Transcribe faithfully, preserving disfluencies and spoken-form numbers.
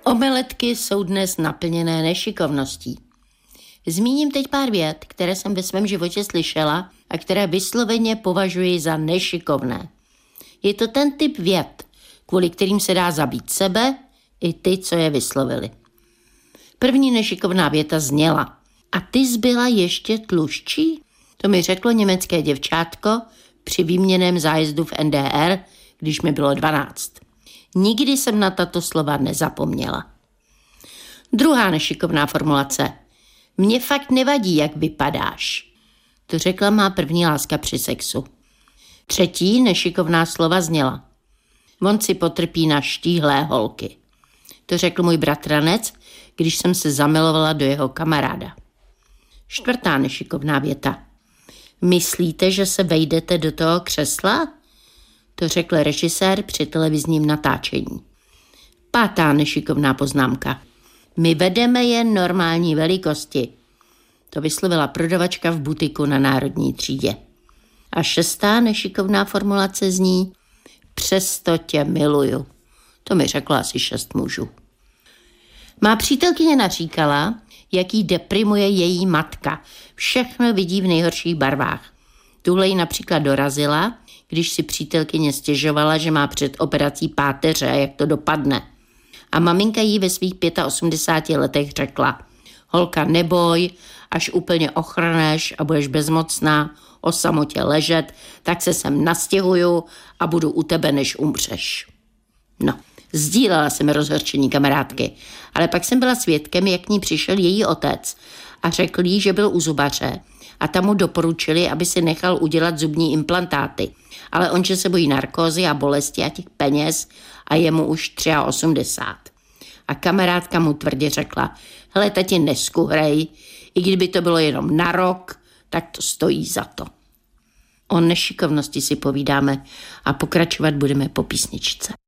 Omeletky jsou dnes naplněné nešikovností. Zmíním teď pár vět, které jsem ve svém životě slyšela a které vysloveně považuji za nešikovné. Je to ten typ vět, kvůli kterým se dá zabít sebe i ty, co je vyslovili. První nešikovná věta zněla: a ty zbyla ještě tluščí? To mi řeklo německé děvčátko při výměnném zájezdu v N D R, když mi bylo dvanáct. Nikdy jsem na tato slova nezapomněla. Druhá nešikovná formulace. Mně fakt nevadí, jak vypadáš. To řekla má první láska při sexu. Třetí nešikovná slova zněla: on si potrpí na štíhlé holky. To řekl můj bratranec, když jsem se zamilovala do jeho kamaráda. Čtvrtá nešikovná věta. Myslíte, že se vejdete do toho křesla? To řekl režisér při televizním natáčení. Pátá nešikovná poznámka. My vedeme jen normální velikosti. To vyslovila prodavačka v butiku na Národní třídě. A šestá nešikovná formulace zní: přesto tě miluju. To mi řeklo asi šest mužů. Má přítelkyně naříkala, jak jí deprimuje její matka. Všechno vidí v nejhorších barvách. Tuhle jí například dorazila, když si přítelkyně stěžovala, že má před operací páteře a jak to dopadne. A maminka jí ve svých osmdesáti pěti letech řekla: holka, neboj, až úplně ochrneš a budeš bezmocná, o samotě ležet, tak se sem nastěhuju a budu u tebe, než umřeš. No, sdílela jsem rozhorčení kamarádky, ale pak jsem byla svědkem, jak k ní přišel její otec a řekl jí, že byl u zubaře a tam mu doporučili, aby si nechal udělat zubní implantáty. Ale on, že se bojí narkózy a bolesti a těch peněz a je mu už osmdesát tři. A kamarádka mu tvrdě řekla: hele, tati, neskuhrej, i kdyby to bylo jenom na rok, tak to stojí za to. O nešikovnosti si povídáme a pokračovat budeme po písničce.